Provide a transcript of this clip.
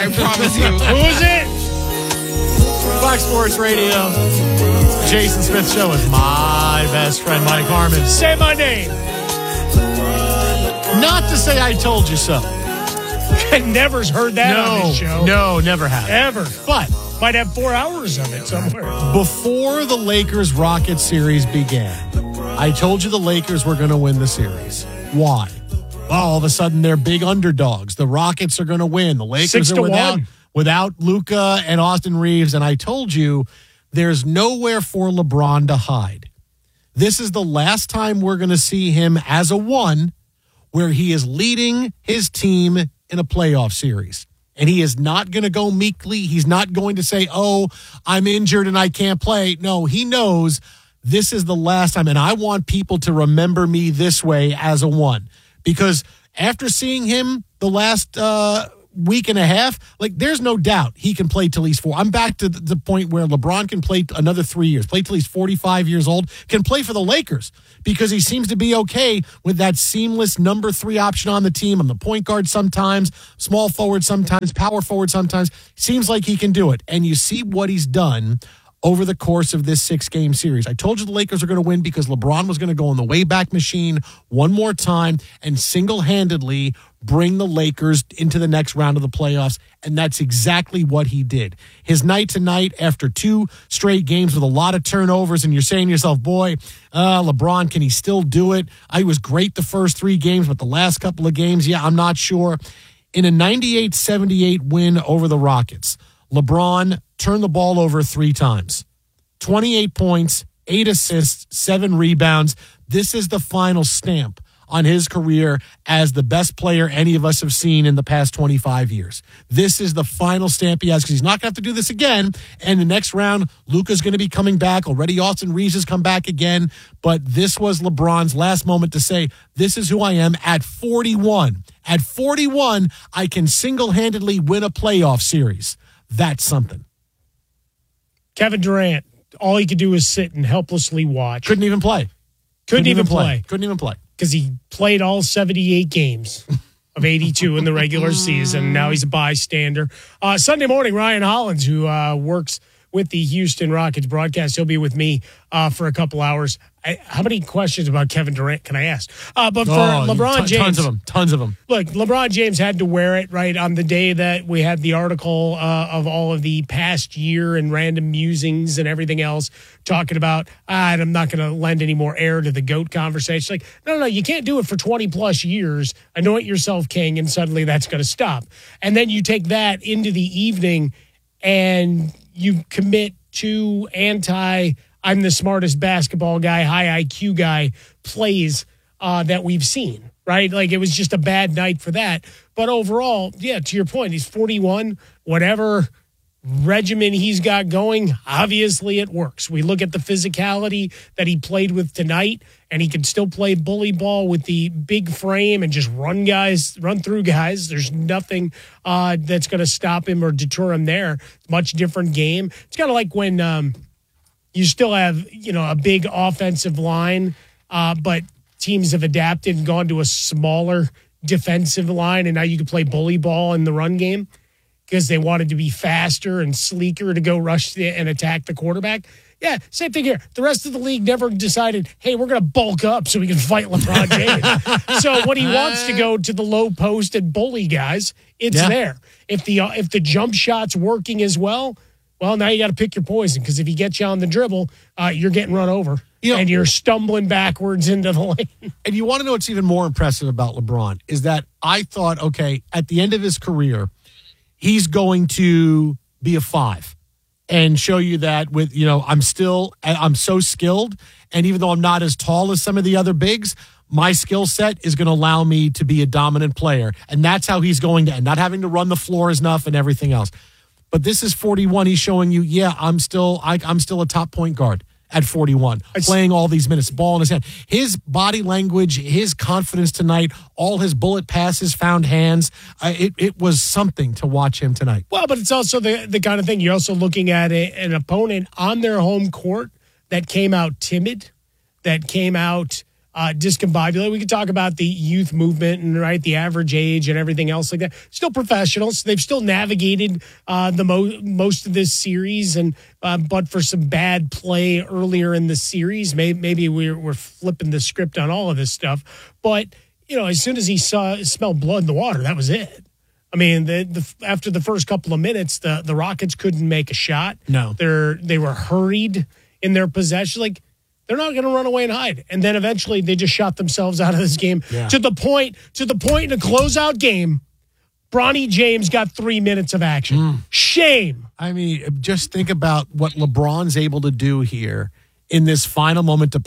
I promise you. Who is it? Fox Sports Radio. Jason Smith Show with my best friend, Mike Harmon. Say my name. Not to say I told you so. Never's heard that on this show. No, never have. Ever. But might have 4 hours of it somewhere. before the Lakers-Rockets series began, I told you the Lakers were going to win the series. Why? Well, all of a sudden, they're big underdogs. The Rockets are going to win. The Lakers are without Luka and Austin Reeves. And I told you there's nowhere for LeBron to hide. This is the last time we're going to see him as a one where he is leading his team in a playoff series. And he is not going to go meekly. He's not going to say, oh, I'm injured and I can't play. No, he knows this is the last time. And I want people to remember me this way as a one. Because after seeing him the last week and a half, like, there's no doubt he can play till he's 4. I'm back to the point where LeBron can play another 3 years, play till he's 45 years old, can play for the Lakers because he seems to be okay with that seamless number 3 option on the team. On the point guard sometimes, small forward sometimes, power forward sometimes. Seems like he can do it. And you see what he's done over the course of this 6-game series. I told you the Lakers are going to win because LeBron was going to go in the Wayback Machine one more time and single-handedly bring the Lakers into the next round of the playoffs, and that's exactly what he did. His night tonight after 2 straight games with a lot of turnovers, and you're saying to yourself, boy, LeBron, can he still do it? He was great the first 3 games, but the last couple of games, I'm not sure. In a 98-78 win over the Rockets, LeBron turned the ball over 3 times. 28 points, 8 assists, 7 rebounds. This is the final stamp on his career as the best player any of us have seen in the past 25 years. This is the final stamp he has because he's not going to have to do this again. And the next round, Luka's going to be coming back. Already Austin Reeves has come back again. But this was LeBron's last moment to say, this is who I am at 41. At 41, I can single-handedly win a playoff series. That's something. Kevin Durant, all he could do was sit and helplessly watch. Couldn't even play. Couldn't even play. Couldn't even play. Because he played all 78 games of 82 in the regular season. Now he's a bystander. Sunday morning, Ryan Hollins, who works with the Houston Rockets broadcast, he'll be with me for a couple hours. How many questions about Kevin Durant can I ask? But for LeBron James. Tons of them. Look, LeBron James had to wear it, right, on the day that we had the article of all of the past year and random musings and everything else talking about, I'm not going to lend any more air to the GOAT conversation. Like, no, you can't do it for 20-plus years, anoint yourself king, and suddenly that's going to stop. And then you take that into the evening and you commit to I'm the smartest basketball guy, high IQ guy plays that we've seen, right? Like, it was just a bad night for that. But overall, yeah, to your point, he's 41, whatever regimen he's got going, obviously it works. We look at the physicality that he played with tonight, and he can still play bully ball with the big frame and just run through guys. There's nothing that's going to stop him or deter him there. Much different game. It's kind of like when you still have, a big offensive line, but teams have adapted and gone to a smaller defensive line, and now you can play bully ball in the run game because they wanted to be faster and sleeker to go rush and attack the quarterback. Yeah, same thing here. The rest of the league never decided, hey, we're going to bulk up so we can fight LeBron James. So when he wants to go to the low post and bully guys, it's there. If the jump shot's working as well, now you got to pick your poison, because if he gets you on the dribble, you're getting run over. And you're stumbling backwards into the lane. And you want to know what's even more impressive about LeBron is that I thought, okay, at the end of his career, he's going to be a 5 and show you that with, I'm so skilled. And even though I'm not as tall as some of the other bigs, my skill set is going to allow me to be a dominant player. And that's how he's going to end, not having to run the floor enough and everything else. But this is 41. He's showing you, I'm still a top point guard at 41, playing all these minutes, ball in his hand. His body language, his confidence tonight, all his bullet passes found hands. It was something to watch him tonight. Well, but it's also the kind of thing, you're also looking at an opponent on their home court that came out timid, that came out discombobulated. We could talk about the youth movement and the average age and everything else like that. Still professionals. They've still navigated most of this series, and but for some bad play earlier in the series, maybe we're flipping the script on all of this stuff. But as soon as he smelled blood in the water, that was it. I mean, after the first couple of minutes, the Rockets couldn't make a shot. No, they were hurried in their possession. Like, they're not going to run away and hide. And then eventually they just shot themselves out of this game to the point in a closeout game. Bronny James got 3 minutes of action. Shame. I mean, just think about what LeBron's able to do here in this final moment to